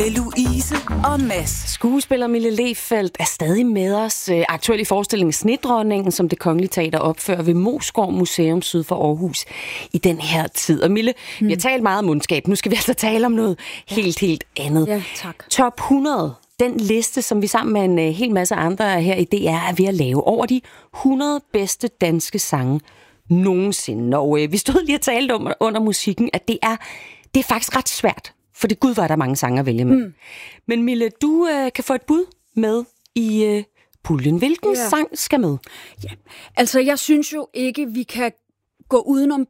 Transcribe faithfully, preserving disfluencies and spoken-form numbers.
Louise og Mads. Skuespiller Mille Lehfeldt er stadig med os. Aktuel i forestillingen Snedronningen, som Det Kongelige Teater opfører ved Moesgaard Museum syd for Aarhus i den her tid. Og Mille, hmm. vi har talt meget om mundskab. Nu skal vi altså tale om noget ja. helt, helt andet. Ja, tak. Top hundrede. Den liste, som vi sammen med en hel masse andre her i D R er ved at lave over de hundrede bedste danske sange nogensinde. Og øh, vi stod lige og talte om under musikken, at det er, det er faktisk ret svært. For det gud var der mange sange at vælge med. Mm. Men Mille, du øh, kan få et bud med i øh, puljen. Hvilken ja. sang skal med? Ja, altså jeg synes jo ikke, vi kan gå udenom